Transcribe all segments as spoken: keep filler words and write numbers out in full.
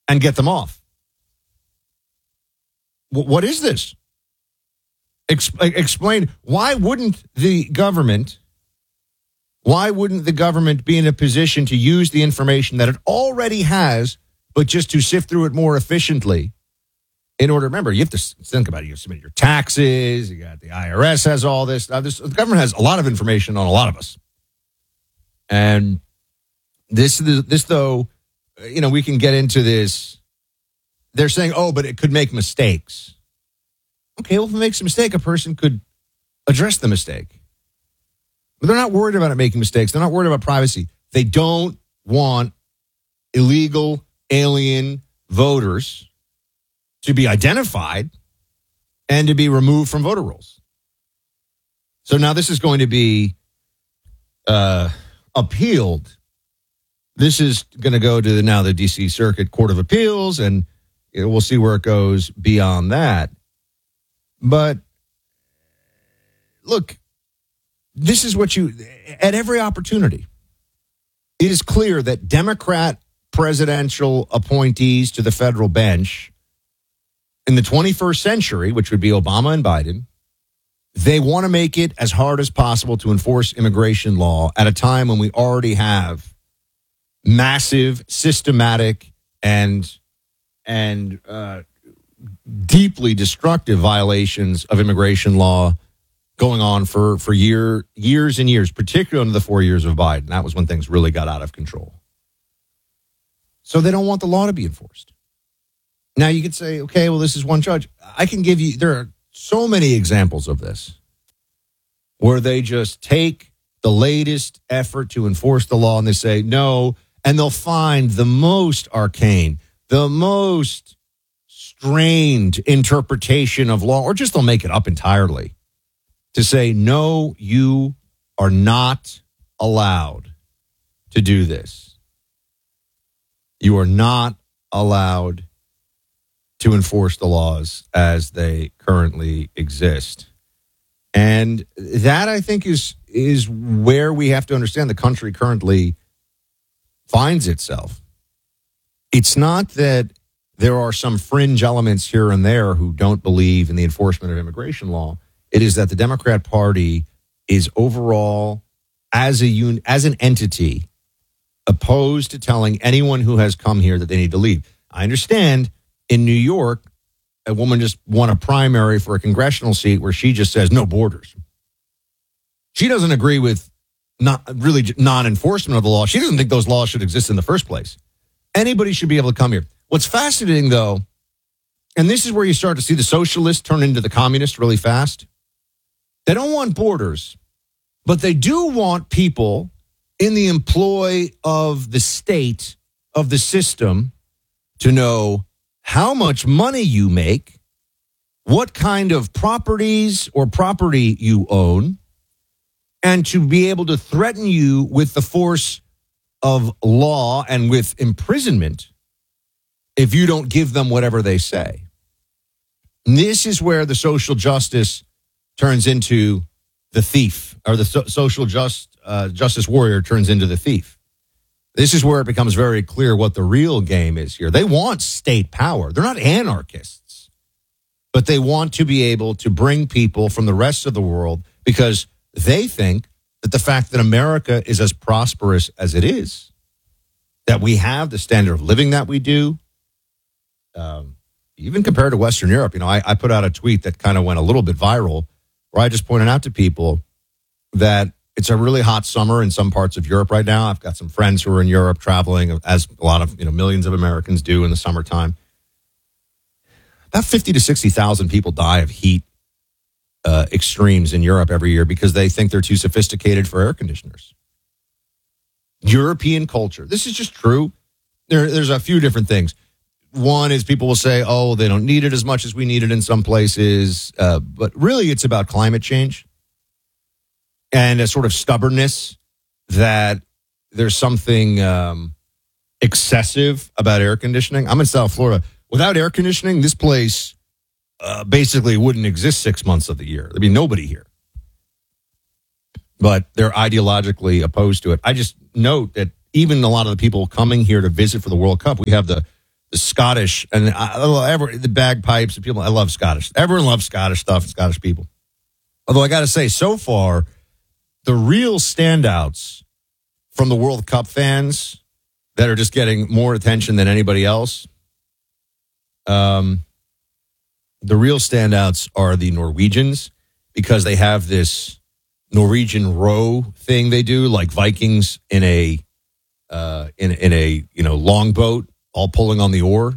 and get them off. W- what is this? Ex- explain, why wouldn't the government, why wouldn't the government be in a position to use the information that it already has, but just to sift through it more efficiently in order, remember, you have to think about it. You have to submit your taxes, you got the I R S has all this. Now, this the government has a lot of information on a lot of us. And this, this though, you know, we can get into this. They're saying, oh, but it could make mistakes. Okay, well, if it makes a mistake, a person could address the mistake. But they're not worried about it making mistakes. They're not worried about privacy. They don't want illegal alien voters to be identified and to be removed from voter rolls. So now this is going to be uh, appealed. This is going to go to the, now the D C Circuit Court of Appeals, and you know, we'll see where it goes beyond that. But look, this is what you, at every opportunity, it is clear that Democrat presidential appointees to the federal bench in the twenty-first century, which would be Obama and Biden, they want to make it as hard as possible to enforce immigration law at a time when we already have massive, systematic, and and uh, deeply destructive violations of immigration law going on for, for year, years and years, particularly under the four years of Biden. That was when things really got out of control. So they don't want the law to be enforced. Now you could say, okay, well, this is one judge. I can give you, there are so many examples of this where they just take the latest effort to enforce the law and they say no, and they'll find the most arcane, the most strained interpretation of law, or just they'll make it up entirely to say, no, you are not allowed to do this. You are not allowed to enforce the laws as they currently exist. And that, I think, is is where we have to understand the country currently finds itself. It's not that there are some fringe elements here and there who don't believe in the enforcement of immigration law. It is that the Democrat Party is overall, as a un- as an entity, opposed to telling anyone who has come here that they need to leave. I understand in New York, a woman just won a primary for a congressional seat where she just says no borders. She doesn't agree with not really non-enforcement of the law. She doesn't think those laws should exist in the first place. Anybody should be able to come here. What's fascinating, though, and this is where you start to see the socialists turn into the communists really fast. They don't want borders, but they do want people in the employ of the state, of the system, to know how much money you make, what kind of properties or property you own, and to be able to threaten you with the force of law and with imprisonment if you don't give them whatever they say. And this is where the social justice turns into the thief, or the so- social just, uh, justice warrior turns into the thief. This is where it becomes very clear what the real game is here. They want state power. They're not anarchists, but they want to be able to bring people from the rest of the world because they think that the fact that America is as prosperous as it is, that we have the standard of living that we do, um, even compared to Western Europe. You know, I, I put out a tweet that kind of went a little bit viral where I just pointed out to people that it's a really hot summer in some parts of Europe right now. I've got some friends who are in Europe traveling, as a lot of, you know, millions of Americans do in the summertime. About fifty to sixty thousand people die of heat uh, extremes in Europe every year because they think they're too sophisticated for air conditioners. European culture. This is just true. There, there's a few different things. One is people will say, oh, they don't need it as much as we need it in some places. Uh, but really, it's about climate change and a sort of stubbornness that there's something um, excessive about air conditioning. I'm in South Florida. Without air conditioning, this place uh, basically wouldn't exist six months of the year. There'd be nobody here. But they're ideologically opposed to it. I just note that even a lot of the people coming here to visit for the World Cup, we have the the Scottish and I, I, every, the bagpipes and people. I love Scottish. Everyone loves Scottish stuff and Scottish people. Although I got to say, so far, the real standouts from the World Cup fans that are just getting more attention than anybody else, um, the real standouts are the Norwegians, because they have this Norwegian row thing they do, like Vikings in a uh, in in a you know longboat, all pulling on the oar,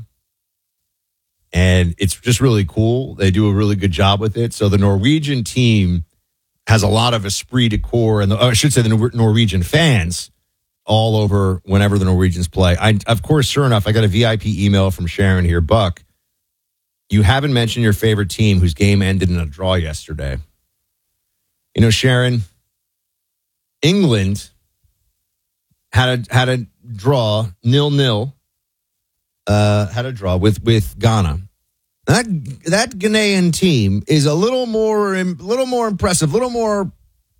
and it's just really cool. They do a really good job with it. So the Norwegian team has a lot of esprit de corps, and the, I should say the Nor- Norwegian fans all over whenever the Norwegians play. I, of course, sure enough, I got a V I P email from Sharon here. Buck, you haven't mentioned your favorite team whose game ended in a draw yesterday. You know, Sharon, England had a had a draw nil nil. Uh, had a draw with with Ghana. That that Ghanaian team is a little more a little more impressive, a little more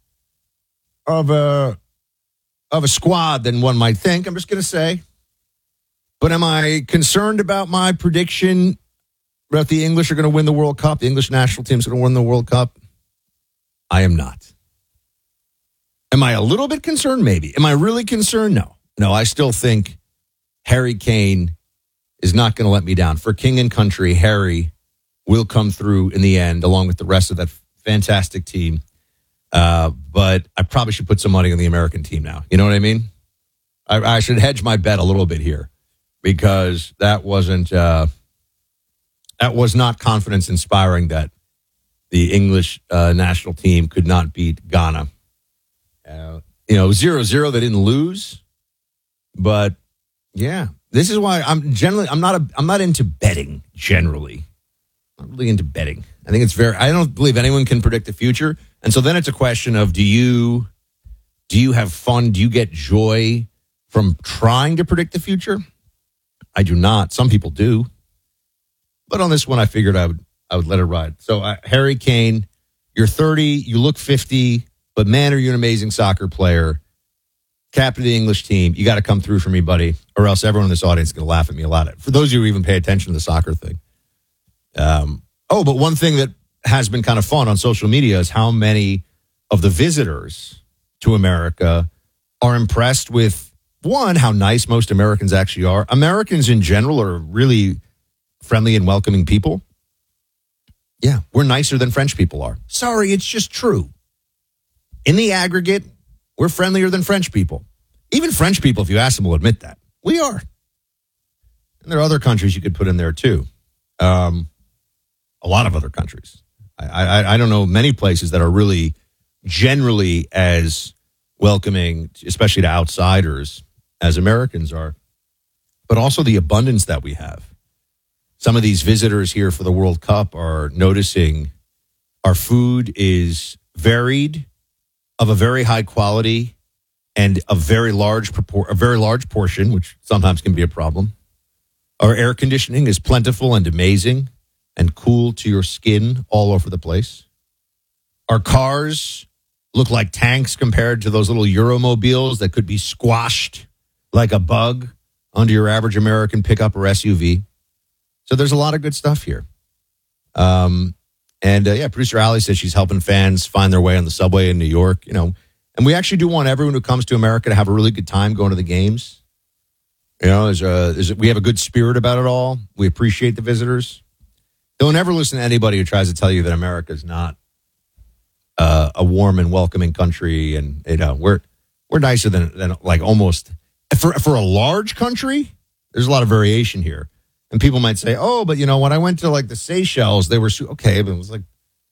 of a of a squad than one might think. I'm just going to say. But am I concerned about my prediction that the English are going to win the World Cup? The English national team is going to win the World Cup? I am not. Am I a little bit concerned? Maybe. Am I really concerned? No. No, I still think Harry Kane is not going to let me down. For king and country, Harry will come through in the end, along with the rest of that fantastic team. Uh, but I probably should put some money on the American team now. You know what I mean? I, I should hedge my bet a little bit here, because that wasn't uh, that was not confidence inspiring that the English uh, national team could not beat Ghana. Uh, you know, zero zero, they didn't lose, but yeah. This is why I'm generally I'm not a I'm not into betting generally. I'm not really into betting. I think it's very I don't believe anyone can predict the future. And so then it's a question of do you do you have fun? Do you get joy from trying to predict the future? I do not. Some people do. But on this one I figured I would I would let it ride. So uh, Harry Kane, you're thirty, you look fifty, but man, are you an amazing soccer player. Captain of the English team, you got to come through for me, buddy, or else everyone in this audience is going to laugh at me a lot. For those of you who even pay attention to the soccer thing. Um, oh, but one thing that has been kind of fun on social media is how many of the visitors to America are impressed with, one, how nice most Americans actually are. Americans in general are really friendly and welcoming people. Yeah, we're nicer than French people are. Sorry, it's just true. In the aggregate, we're friendlier than French people. Even French people, if you ask them, will admit that. We are. And there are other countries you could put in there, too. Um, a lot of other countries. I, I, I don't know many places that are really generally as welcoming, especially to outsiders, as Americans are. But also the abundance that we have. Some of these visitors here for the World Cup are noticing our food is varied, of a very high quality, and a very large propor- a very large portion, which sometimes can be a problem. Our air conditioning is plentiful and amazing and cool to your skin all over the place. Our cars look like tanks compared to those little Euromobiles that could be squashed like a bug under your average American pickup or S U V. So there's a lot of good stuff here. Um, And, uh, yeah, producer Allie says she's helping fans find their way on the subway in New York, you know. And we actually do want everyone who comes to America to have a really good time going to the games. You know, there's a, there's a, we have a good spirit about it all. We appreciate the visitors. Don't ever listen to anybody who tries to tell you that America is not uh, a warm and welcoming country. And, you know, we're we're nicer than, than like almost, for, for a large country, there's a lot of variation here. And people might say, oh, but, you know, when I went to, like, the Seychelles, they were, okay, but it was like,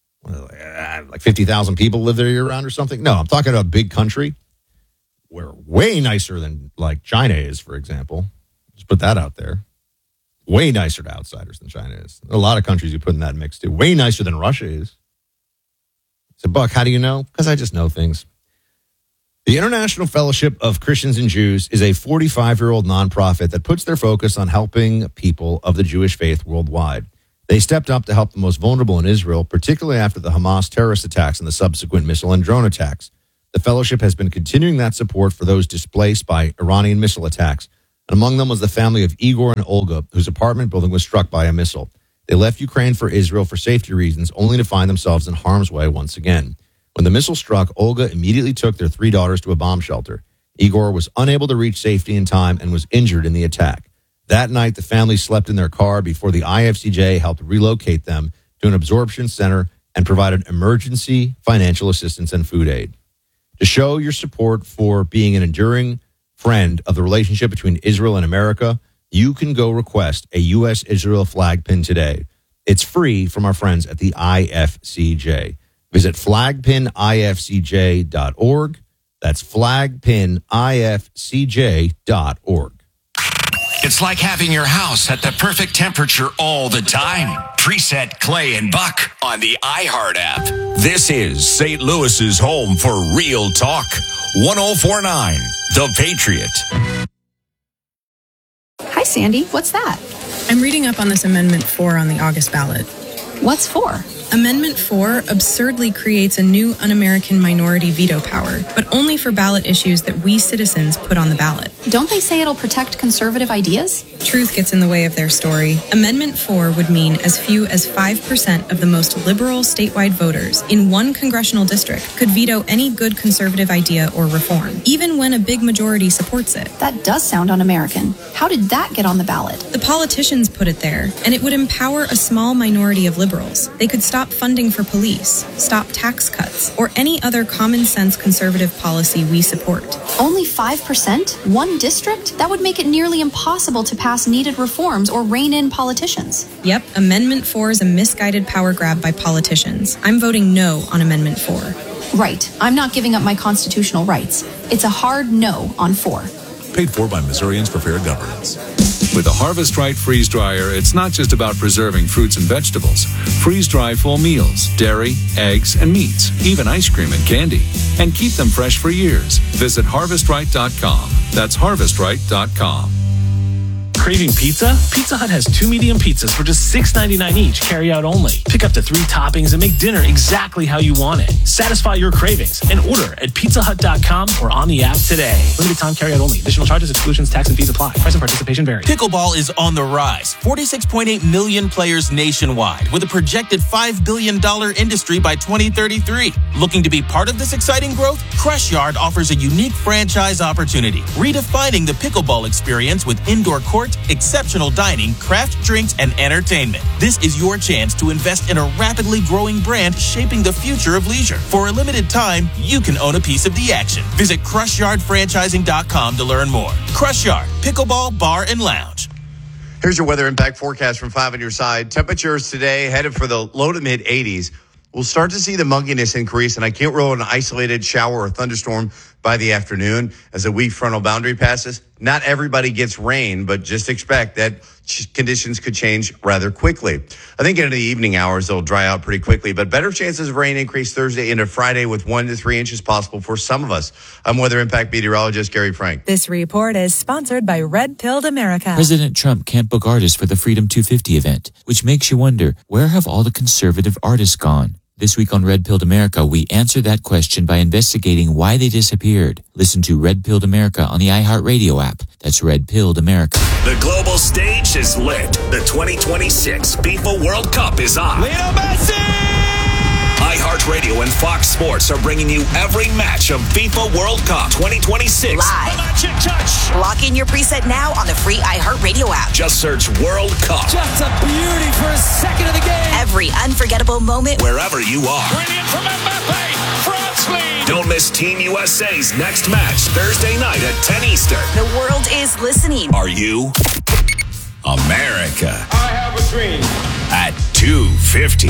like fifty thousand people live there year-round or something. No, I'm talking about a big country. We're way nicer than, like, China is, for example. Just put that out there. Way nicer to outsiders than China is. There are a lot of countries you put in that mix, too. Way nicer than Russia is. So, Buck, how do you know? Because I just know things. The International Fellowship of Christians and Jews is a forty-five-year-old nonprofit that puts their focus on helping people of the Jewish faith worldwide. They stepped up to help the most vulnerable in Israel, particularly after the Hamas terrorist attacks and the subsequent missile and drone attacks. The fellowship has been continuing that support for those displaced by Iranian missile attacks. And among them was the family of Igor and Olga, whose apartment building was struck by a missile. They left Ukraine for Israel for safety reasons, only to find themselves in harm's way once again. When the missile struck, Olga immediately took their three daughters to a bomb shelter. Igor was unable to reach safety in time and was injured in the attack. That night, the family slept in their car before the I F C J helped relocate them to an absorption center and provided emergency financial assistance and food aid. To show your support for being an enduring friend of the relationship between Israel and America, you can go request a U S Israel flag pin today. It's free from our friends at the I F C J. Visit flag pin I F C J dot org. That's flag pin I F C J dot org. It's like having your house at the perfect temperature all the time. Preset Clay and Buck on the iHeart app. This is Saint Louis's home for real talk. one oh four point nine The Patriot. Hi, Sandy. What's that? I'm reading up on this Amendment four on the August ballot. What's for? Amendment four absurdly creates a new un-American minority veto power, but only for ballot issues that we citizens put on the ballot. Don't they say it'll protect conservative ideas? Truth gets in the way of their story. Amendment four would mean as few as five percent of the most liberal statewide voters in one congressional district could veto any good conservative idea or reform, even when a big majority supports it. That does sound un-American. How did that get on the ballot? The politicians put it there, and it would empower a small minority of liberals. They could stop funding for police, stop tax cuts, or any other common sense conservative policy we support. Only five percent? One district? That would make it nearly impossible to pass needed reforms or rein in politicians. Yep, Amendment four is a misguided power grab by politicians. I'm voting no on Amendment four. Right. I'm not giving up my constitutional rights. It's a hard no on four. Paid for by Missourians for Fair Governance. With the Harvest Right freeze dryer, it's not just about preserving fruits and vegetables. Freeze dry full meals, dairy, eggs, and meats, even ice cream and candy. And keep them fresh for years. Visit harvest right dot com. That's harvest right dot com. Craving pizza? Pizza Hut has two medium pizzas for just six ninety-nine each, carry out only. Pick up to three toppings and make dinner exactly how you want it. Satisfy your cravings and order at pizza hut dot com or on the app today. Limited time carry out only. Additional charges, exclusions, tax, and fees apply. Price and participation vary. Pickleball is on the rise. forty-six point eight million players nationwide with a projected five billion dollars industry by twenty thirty-three. Looking to be part of this exciting growth? Crush Yard offers a unique franchise opportunity, redefining the pickleball experience with indoor court, exceptional dining, craft drinks, and entertainment. This is your chance to invest in a rapidly growing brand shaping the future of leisure. For a limited time, you can own a piece of the action. Visit crush yard franchising dot com to learn more. Crush Yard, pickleball, bar, and lounge. Here's your weather impact forecast from five on your side. Temperatures today headed for the low to mid eighties. We'll start to see the mugginess increase, and I can't rule an isolated shower or thunderstorm by the afternoon as a weak frontal boundary passes. Not everybody gets rain, but just expect that conditions could change rather quickly. I think into the evening hours, they'll dry out pretty quickly, but better chances of rain increase Thursday into Friday with one to three inches possible for some of us. I'm Weather Impact meteorologist Gary Frank. This report is sponsored by Red Pilled America. President Trump can't book artists for the Freedom two fifty event, which makes you wonder, where have all the conservative artists gone? This week on Red Pilled America, we answer that question by investigating why they disappeared. Listen to Red Pilled America on the iHeartRadio app. That's Red Pilled America. The global stage is lit. The twenty twenty-six FIFA World Cup is on. Lionel Messi! iHeartRadio and Fox Sports are bringing you every match of FIFA World Cup twenty twenty-six. Live. Magic touch. Lock in your preset now on the free iHeartRadio app. Just search World Cup. Just a beauty for a second of the game. Every unforgettable moment. Wherever you are. Brilliant from Mbappe. France lead. Don't miss Team U S A's next match Thursday night at ten Eastern. The world is listening. Are you? America. I have a dream. At two fifty.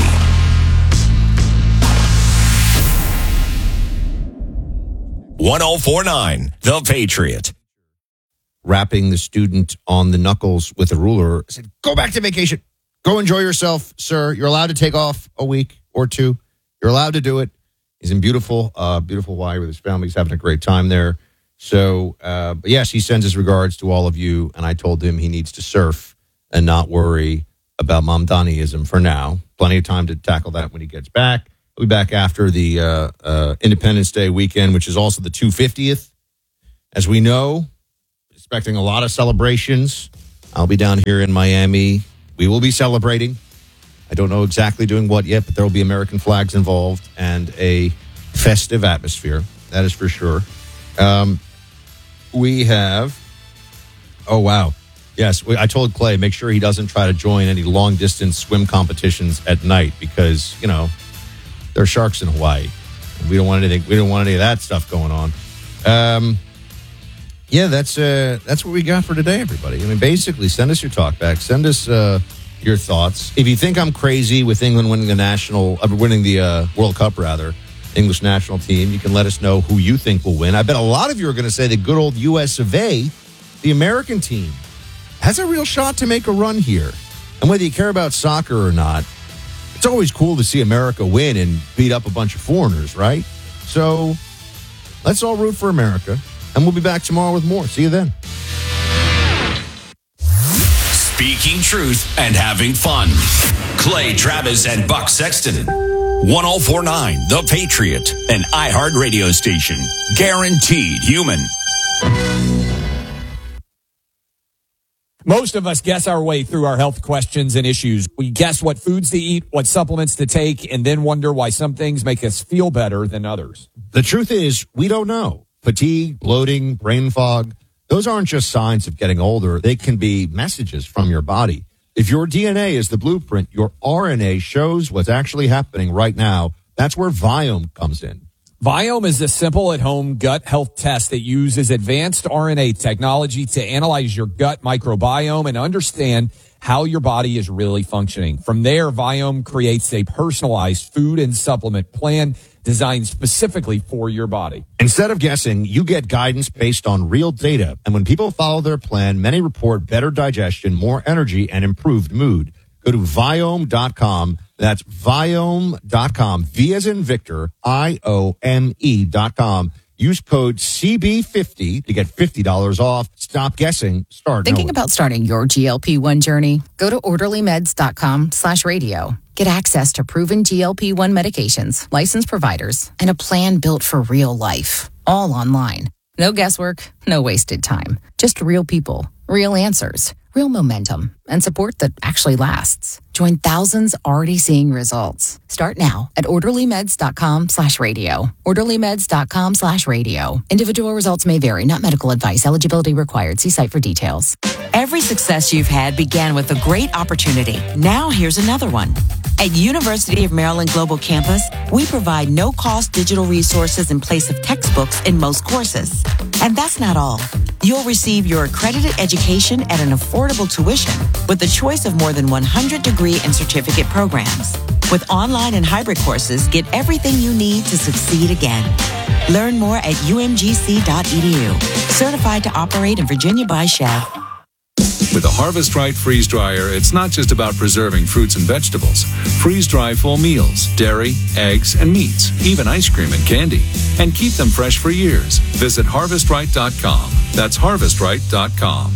one oh four point nine The Patriot. Rapping the student on the knuckles with a ruler, said, go back to vacation. Go enjoy yourself, sir. You're allowed to take off a week or two. You're allowed to do it. He's in beautiful, uh, beautiful Hawaii with his family. He's having a great time there. So, uh, but yes, he sends his regards to all of you. And I told him he needs to surf and not worry about Mamdaniism for now. Plenty of time to tackle that when he gets back. He'll be back after the uh, uh, Independence Day weekend, which is also the two hundred fiftieth. As we know, Expecting a lot of celebrations. I'll be down here in Miami. We will be celebrating. I don't know exactly doing what yet, but there will be American flags involved and a festive atmosphere. That is for sure. Um, we have, oh, wow. Yes, we, I told Clay, make sure he doesn't try to join any long-distance swim competitions at night because, you know, there are sharks in Hawaii. We don't want anything. We don't want any of that stuff going on. Um, yeah, that's uh, that's what we got for today, everybody. I mean, basically, send us your talk back. Send us uh, your thoughts. If you think I'm crazy with England winning the national, uh, winning the uh, World Cup, rather, English national team, you can let us know who you think will win. I bet a lot of you are going to say the good old U S of A, the American team, has a real shot to make a run here. And whether you care about soccer or not, it's always cool to see America win and beat up a bunch of foreigners, right? So let's all root for America. And we'll be back tomorrow with more. See you then. Speaking truth and having fun. Clay Travis and Buck Sexton. one oh four point nine The Patriot, an iHeart radio station. Guaranteed human. Most of us guess our way through our health questions and issues. We guess what foods to eat, what supplements to take, and then wonder why some things make us feel better than others. The truth is, we don't know. Fatigue, bloating, brain fog, those aren't just signs of getting older. They can be messages from your body. If your D N A is the blueprint, your R N A shows what's actually happening right now. That's where Viome comes in. Viome is a simple at-home gut health test that uses advanced R N A technology to analyze your gut microbiome and understand how your body is really functioning. From there, Viome creates a personalized food and supplement plan designed specifically for your body. Instead of guessing, you get guidance based on real data. And when people follow their plan, many report better digestion, more energy, and improved mood. Go to Viome dot com. That's Viome dot com. V as in Victor, I O M E dot com. Use code C B fifty to get fifty dollars off. Stop guessing. Start Thinking knowing. about starting your G L P one journey? Go to orderly meds dot com slash radio. Get access to proven G L P one medications, licensed providers, and a plan built for real life. All online. No guesswork, no wasted time. Just real people, real answers, real momentum, and support that actually lasts. Join thousands already seeing results. Start now at orderly meds dot com slash radio. orderly meds dot com slash radio. Individual results may vary, not medical advice. Eligibility required. See site for details. Every success you've had began with a great opportunity. Now here's another one. At University of Maryland Global Campus, we provide no-cost digital resources in place of textbooks in most courses. And that's not all. You'll receive your accredited education at an affordable tuition with the choice of more than one hundred degree and certificate programs. With online and hybrid courses, get everything you need to succeed again. Learn more at U M G C dot E D U. Certified to operate in Virginia by Chef. With a Harvest Right freeze dryer, it's not just about preserving fruits and vegetables. Freeze dry full meals, dairy, eggs, and meats, even ice cream and candy. And keep them fresh for years. Visit harvest right dot com. That's harvest right dot com.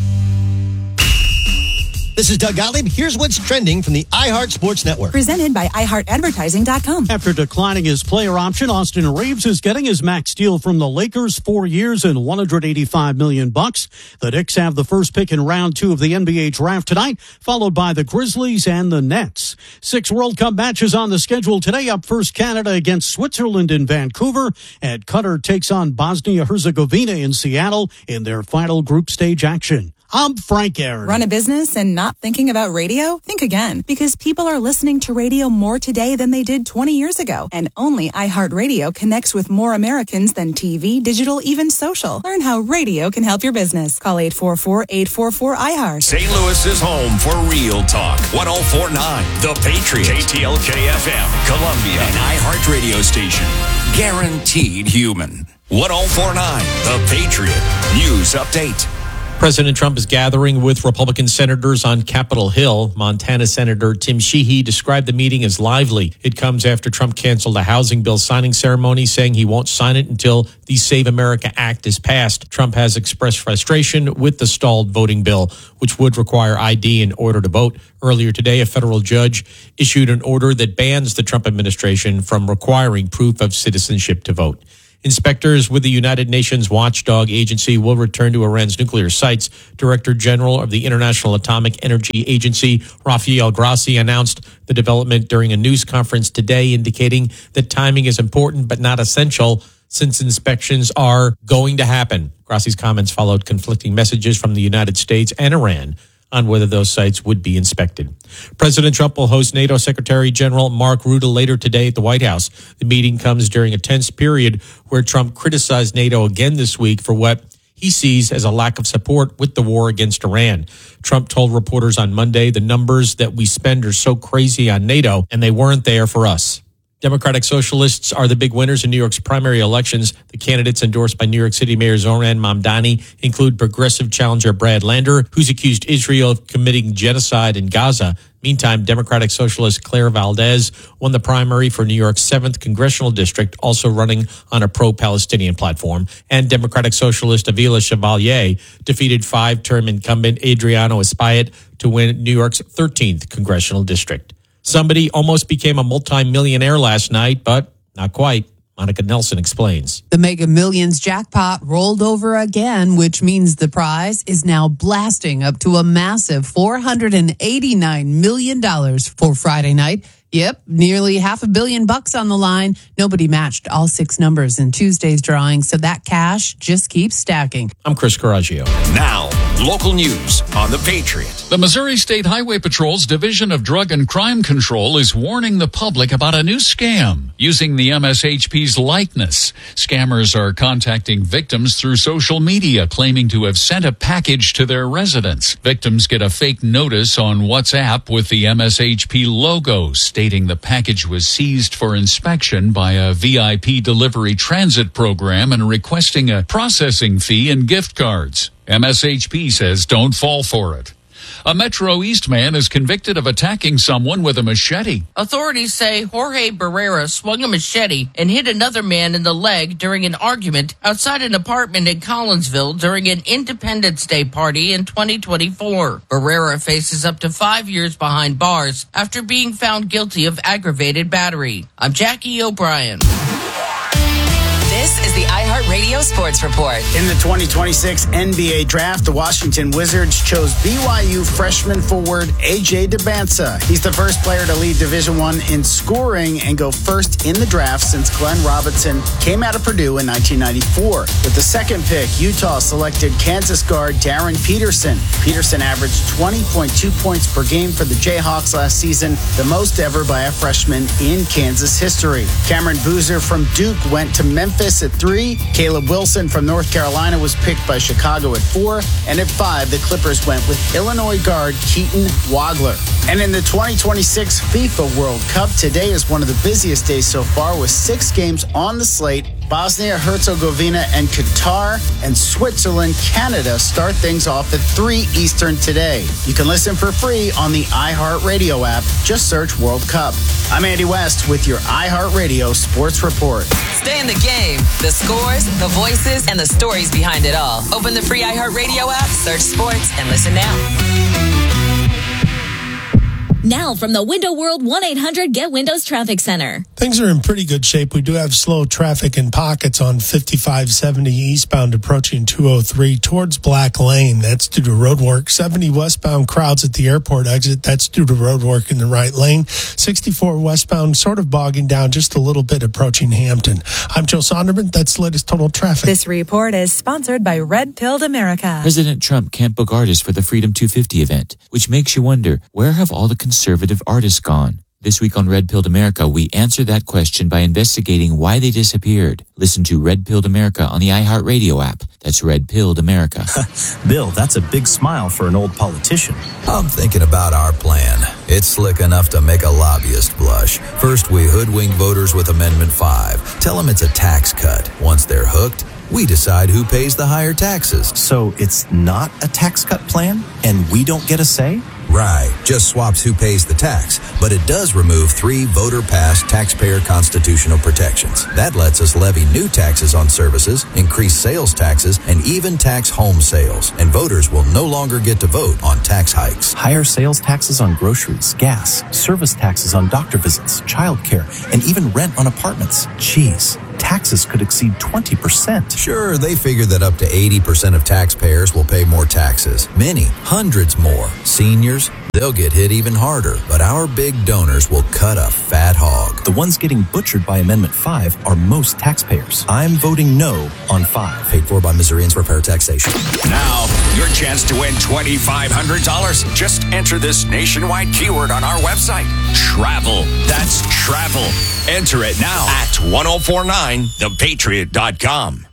This is Doug Gottlieb. Here's what's trending from the iHeart Sports Network. Presented by i heart advertising dot com. After declining his player option, Austin Reeves is getting his max deal from the Lakers, four years and one hundred eighty-five million bucks. The Knicks have the first pick in round two of the N B A draft tonight, followed by the Grizzlies and the Nets. Six World Cup matches on the schedule today. Up first, Canada against Switzerland in Vancouver, and Qatar takes on Bosnia-Herzegovina in Seattle in their final group stage action. I'm Frank Aaron. Run a business and not thinking about radio? Think again, because people are listening to radio more today than they did twenty years ago. And only iHeartRadio connects with more Americans than T V, digital, even social. Learn how radio can help your business. Call eight four four, eight four four, I heart. Saint Louis's home for real talk. one oh four point nine The Patriot. K T L K F M. Columbia. An iHeart radio station. Guaranteed human. one oh four point nine The Patriot. News update. President Trump is gathering with Republican senators on Capitol Hill. Montana Senator Tim Sheehy described the meeting as lively. It comes after Trump canceled a housing bill signing ceremony, saying he won't sign it until the Save America Act is passed. Trump has expressed frustration with the stalled voting bill, which would require I D in order to vote. Earlier today, a federal judge issued an order that bans the Trump administration from requiring proof of citizenship to vote. Inspectors with the United Nations watchdog agency will return to Iran's nuclear sites. Director General of the International Atomic Energy Agency, Rafael Grossi, announced the development during a news conference today, indicating that timing is important but not essential since inspections are going to happen. Grossi's comments followed conflicting messages from the United States and Iran on whether those sites would be inspected. President Trump will host NATO Secretary General Mark Rutte later today at the White House. The meeting comes during a tense period where Trump criticized NATO again this week for what he sees as a lack of support with the war against Iran. Trump told reporters on Monday the numbers that we spend are so crazy on NATO, and they weren't there for us. Democratic Socialists are the big winners in New York's primary elections. The candidates endorsed by New York City Mayor Zohran Mamdani include progressive challenger Brad Lander, who's accused Israel of committing genocide in Gaza. Meantime, Democratic Socialist Claire Valdez won the primary for New York's seventh Congressional District, also running on a pro-Palestinian platform. And Democratic Socialist Avila Chevalier defeated five-term incumbent Adriano Espaillat to win New York's thirteenth Congressional District. Somebody almost became a multi-millionaire last night, but not quite. Monica Nelson explains. The Mega Millions jackpot rolled over again, which means the prize is now blasting up to a massive four hundred eighty-nine million dollars for Friday night. Yep, nearly half a billion bucks on the line. Nobody matched all six numbers in Tuesday's drawing, so that cash just keeps stacking. I'm Chris Coraggio. Now, local news on The Patriot. The Missouri State Highway Patrol's Division of Drug and Crime Control is warning the public about a new scam using the M S H P's likeness. Scammers are contacting victims through social media, claiming to have sent a package to their residence. Victims get a fake notice on WhatsApp with the M S H P logo, stating the package was seized for inspection by a V I P delivery transit program and requesting a processing fee and gift cards. M S H P says don't fall for it. A Metro East man is convicted of attacking someone with a machete. Authorities say Jorge Barrera swung a machete and hit another man in the leg during an argument outside an apartment in Collinsville during an Independence Day party in twenty twenty-four. Barrera faces up to five years behind bars after being found guilty of aggravated battery. I'm Jackie O'Brien. This is the iHeartRadio Sports Report. In the twenty twenty-six N B A Draft, the Washington Wizards chose B Y U freshman forward A J Debinsa. He's the first player to lead Division I in scoring and go first in the draft since Glenn Robinson came out of Purdue in nineteen ninety-four. With the second pick, Utah selected Kansas guard Darren Peterson. Peterson averaged twenty point two points per game for the Jayhawks last season, the most ever by a freshman in Kansas history. Cameron Boozer from Duke went to Memphis at three. Caleb Wilson from North Carolina was picked by Chicago at four. And at five, the Clippers went with Illinois guard Keaton Wagler. And in the twenty twenty-six FIFA World Cup, today is one of the busiest days so far with six games on the slate. Bosnia, Herzegovina, and Qatar, and Switzerland, Canada start things off at three Eastern today. You can listen for free on the iHeartRadio app. Just search World Cup. I'm Andy West with your iHeartRadio Sports Report. Stay in the game. The scores, the voices, and the stories behind it all. Open the free iHeartRadio app, search sports, and listen now. Now from the Window World one eight hundred Get Windows Traffic Center. Things are in pretty good shape. We do have slow traffic in pockets on fifty-five seventy eastbound approaching two oh three towards Black Lane. That's due to road work. seventy westbound crowds at the airport exit. That's due to road work in the right lane. sixty-four westbound sort of bogging down just a little bit approaching Hampton. I'm Joe Sonderman. That's the latest total traffic. This report is sponsored by Red Pilled America. President Trump can't book artists for the Freedom two fifty event, which makes you wonder, where have all the conservative artists gone? This week on Red Pilled America, we answer that question by investigating why they disappeared. Listen to Red Pilled America on the iHeartRadio app. That's Red Pilled America. Bill, that's a big smile for an old politician. I'm thinking about our plan. It's slick enough to make a lobbyist blush. First, we hoodwink voters with Amendment five. Tell them it's a tax cut. Once they're hooked, we decide who pays the higher taxes. So it's not a tax cut plan, and we don't get a say? Right, just swaps who pays the tax, but it does remove three voter-passed taxpayer constitutional protections. That lets us levy new taxes on services, increase sales taxes, and even tax home sales. And voters will no longer get to vote on tax hikes. Higher sales taxes on groceries, gas, service taxes on doctor visits, childcare, and even rent on apartments. Jeez, tax taxes could exceed twenty percent. Sure, they figure that up to eighty percent of taxpayers will pay more taxes. Many, hundreds more. Seniors, they'll get hit even harder. But our big donors will cut a fat hog. The ones getting butchered by Amendment five are most taxpayers. I'm voting no on five. Paid for by Missourians for Fair Taxation. Now, your chance to win twenty-five hundred dollars. Just enter this nationwide keyword on our website. Travel. That's travel. Enter it now at ten forty-nine the patriot dot com.